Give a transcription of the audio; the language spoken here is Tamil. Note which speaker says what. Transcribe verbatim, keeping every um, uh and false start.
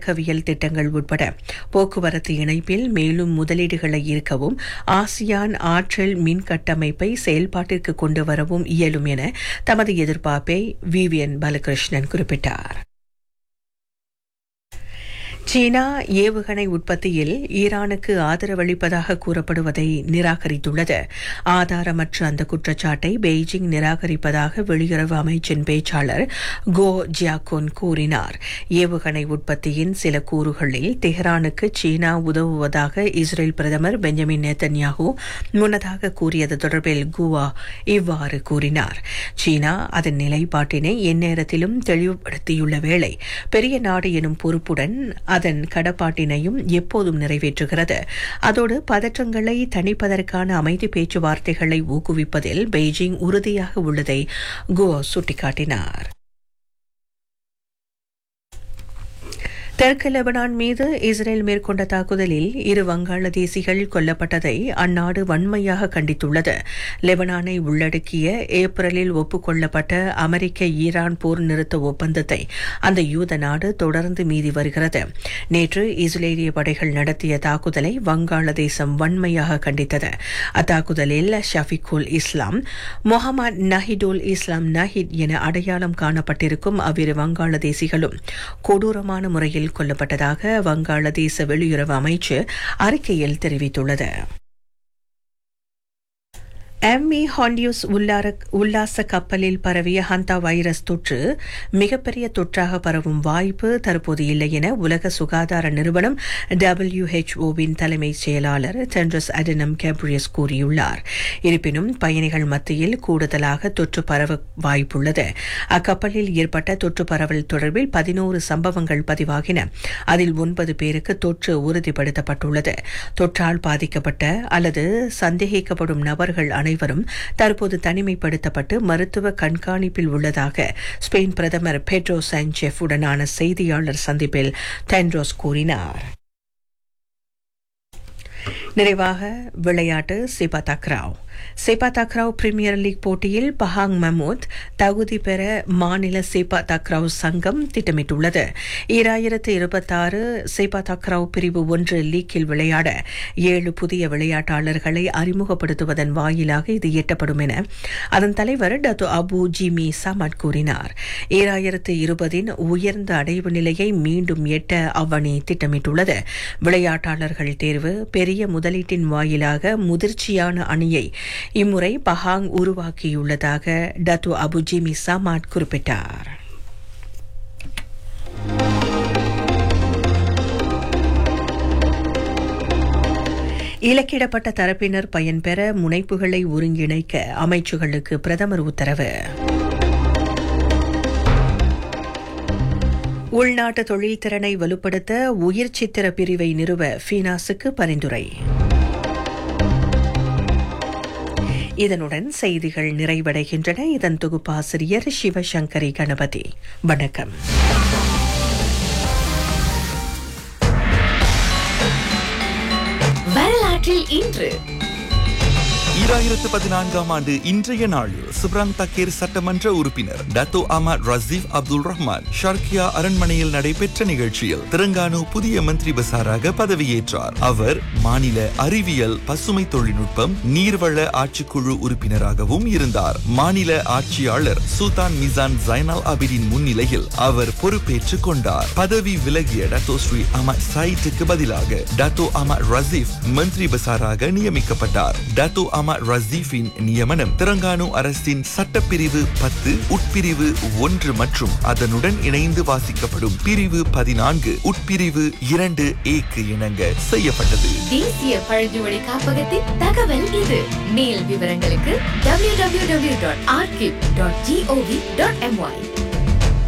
Speaker 1: இயக்கவியல் திட்டங்கள் உட்பட போக்குவரத்து இணைப்பில் மேலும் முதலீடுகளை ஈர்க்கவும் ஆசியான் ஆற்றல் மின் கட்டமைப்பை செயல்பாட்டிற்கு கொண்டு வரவும் இயலும் என தமது எதிர்பார்ப்பை விவியன் பாலகிருஷ்ணன் குறிப்பிட்டார். சீனா ஏவுகணை உற்பத்தியில் ஈரானுக்கு ஆதரவளிப்பதாக கூறப்படுவதை நிராகரித்துள்ளது. ஆதாரமற்ற அந்த குற்றச்சாட்டை பெய்ஜிங் நிராகரிப்பதாக வெளியுறவு அமைச்சின் பேச்சாளர் கோ ஜியாகோன் கூறினார். ஏவுகணை உற்பத்தியின் சில கூறுகளில் தெஹ்ரானுக்கு சீனா உதவுவதாக இஸ்ரேல் பிரதமர் பெஞ்சமின் நேதன்யாகு முன்னதாக கூறியது தொடர்பில் குவா இவ்வாறு கூறினார். சீனா அதன் நிலைப்பாட்டினை எந்நேரத்திலும் தெளிவுபடுத்தியுள்ள வேளை பெரிய நாடு எனும் பொறுப்புடன் அதன் கடப்பாட்டினையும் எப்போதும் நிறைவேற்றுகிறது. அதோடு பதற்றங்களை தணிப்பதற்கான அமைதி பேச்சுவார்த்தைகளை ஊக்குவிப்பதில் பெய்ஜிங் உறுதியாக உள்ளதை குவா சுட்டிக்காட்டினார். தெற்கு லெபனான் மீது இஸ்ரேல் மேற்கொண்ட தாக்குதலில் இரு வங்காளதேசிகள் கொல்லப்பட்டதை அந்நாடு வன்மையாக கண்டித்துள்ளது. லெபனானை உள்ளடக்கிய ஏப்ரலில் ஒப்புக்கொள்ளப்பட்ட அமெரிக்க ஈரான் போர் நிறுத்த ஒப்பந்தத்தை அந்த யூத நாடு தொடர்ந்து மீறி வருகிறது. நேற்று இஸ்ரேலிய படைகள் நடத்திய தாக்குதலை வங்காளதேசம் வன்மையாக கண்டித்தது. அத்தாக்குதலில் ஷஃபிகுல் இஸ்லாம், முகமது நஹிதுல் இஸ்லாம் நஹித் என அடையாளம் காணப்பட்டிருக்கும் அவ்விரு வங்காளதேசிகளும் கொடூரமான முறையில் கொல்லப்பட்டதாக வங்காளதேச வெளியுறவு அமைச்சு அறிக்கையில் தெரிவித்துள்ளது. எம்மி ஹாண்டியூஸ் உல்லாச கப்பலில் பரவிய ஹந்தா வைரஸ் தொற்று மிகப்பெரிய தொற்றாக பரவும் வாய்ப்பு தற்போது இல்லை என உலக சுகாதார நிறுவனம் டபிள்யூ எச் ஓவின் தலைமை செயலாளர் டெட்ரோஸ் அடனம் கேப்ரியஸ் கூறியுள்ளார். இருப்பினும் பயணிகள் மத்தியில் கூடுதலாக தொற்று பரவ வாய்ப்புள்ளது. அக்கப்பலில் ஏற்பட்ட தொற்று பரவல் தொடர்பில் பதினோரு சம்பவங்கள் பதிவாகின. அதில் ஒன்பது பேருக்கு தொற்று உறுதிப்படுத்தப்பட்டுள்ளது. தொற்றால் பாதிக்கப்பட்ட அல்லது சந்தேகிக்கப்படும் நபர்கள் அனைவரும் தற்போது தனிமைப்படுத்தப்பட்டு மருத்துவ கண்காணிப்பில் உள்ளதாக ஸ்பெயின் பிரதமர் பெட்ரோ சாnchez உடனான செய்தியாளர் சந்திப்பில் டெட்ரோஸ் கூறினார். நிறைவாக விளையாட்டு. சிபா தக்ராவ் சேபா தக்ராவ் பிரீமியர் லீக் போட்டியில் பஹாங் மமூத் தகுதி பெற மாநில சேபா தக்ராவ் சங்கம் திட்டமிட்டுள்ளது. ஈராயிரத்து இருபத்தாறு சேபா தக்ராவ் பிரிவு ஒன்று லீக்கில் விளையாட ஏழு புதிய விளையாட்டாளர்களை அறிமுகப்படுத்துவதன் வாயிலாக இது எட்டப்படும் என அதன் தலைவர் டத்து அபு ஜிமி சமட் கூறினார். ஈராயிரத்து இருபதின் உயர்ந்த அடைவு நிலையை மீண்டும் எட்ட அவ்வணி திட்டமிட்டுள்ளது. விளையாட்டாளர்கள் தேர்வு பெரிய முதலீட்டின் வாயிலாக முதிர்ச்சியான அணியை இம்முறை பஹாங் உருவாக்கியுள்ளதாக டத்து அபு ஜிமி சமாட் குறிப்பிட்டார். இலக்கிடப்பட்ட தரப்பினர் பயன்பெற முனைப்புகளை ஒருங்கிணைக்க அமைச்சுகளுக்கு பிரதமர் உத்தரவு. உள்நாட்டு தொழில்திறனை வலுப்படுத்த உயிர் சித்திர பிரிவை நிறுவ ஃபீனாஸுக்கு பரிந்துரை. இதனுடன் செய்திகள் நிறைவடைகின்றன. இதன் தொகுப்பாசிரியர் சிவசங்கரி கணபதி. வணக்கம்.
Speaker 2: வரலாற்றில் இன்று
Speaker 3: ஈராயிரத்து பதினான்காம் ஆண்டு இன்றைய நாளில் சுப்ராங் தக்கீர் சட்டமன்ற உறுப்பினர் டத்தோ அஹ்மத் ரசீப் அப்துல் ரஹ்மான் ஷர்கியா அரண்மனையில் நடைபெற்ற நிகழ்ச்சியில் தெலங்கானா புதிய மந்திரி பசாராக பதவியேற்றார். அவர் மாநில அறிவியல், பசுமை தொழில்நுட்பம், நீர்வள ஆட்சிக்குழு உறுப்பினராகவும் இருந்தார். மாநில ஆட்சியாளர் சுல்தான் மிசான் ஜைனல் அபிடின் முன்னிலையில் அவர் பொறுப்பேற்றுக் கொண்டார். பதவி விலகிய டத்தோ ஸ்ரீ அஹ்மத் சயிட்டுக்கு பதிலாக டத்தோ அஹ்மத் ரசீப் மந்திரி பசாராக நியமிக்கப்பட்டார். டத்தோ ரசீஃபின் நியமனம் தெலங்கானா அரசின் சட்டப்பிரிவு பத்து உட்பிரிவு ஒன்று மற்றும் அதனுடன் இணைந்து வாசிக்கப்படும் பிரிவு பதினான்கு உட்பிரிவு இரண்டு ஏக்கு இணங்க செய்யப்பட்டது.
Speaker 2: தேசிய பழங்குடி காப்பகத்தின் தகவல் இது. மேல் விவரங்களுக்கு W W W dot archive dot gov dot MY.